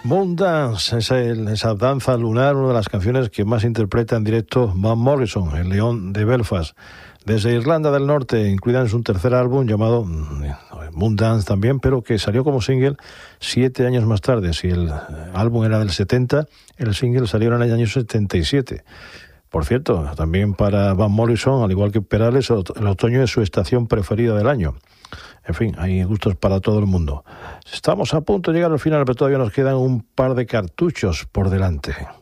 Moon Dance, esa danza lunar, una de las canciones que más interpreta en directo Van Morrison, el león de Belfast. Desde Irlanda del Norte, incluida en su tercer álbum llamado Moon Dance también, pero que salió como single 7 años más tarde. Si el álbum era del 70, el single salió en el año 77. Por cierto, también para Van Morrison, al igual que Perales, el otoño es su estación preferida del año. En fin, hay gustos para todo el mundo. Estamos a punto de llegar al final, pero todavía nos quedan un par de cartuchos por delante.